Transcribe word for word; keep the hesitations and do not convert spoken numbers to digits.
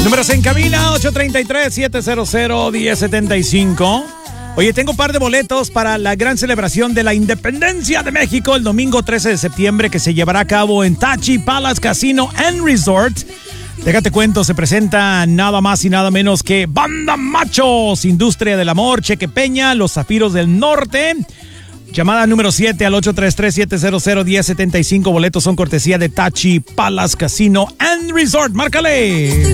Números en cabina, ocho tres tres, siete cero cero, uno cero siete cinco. Oye, tengo un par de boletos para la gran celebración de la Independencia de México el domingo trece de septiembre, que se llevará a cabo en Tachi Palace Casino and Resort. Déjate cuento, se presenta nada más y nada menos que Banda Machos, Industria del Amor, Cheque Peña, Los Zafiros del Norte. Llamada número siete al ocho tres tres, siete cero cero, uno cero siete cinco. Boletos son cortesía de Tachi Palace Casino and Resort. ¡Márcale!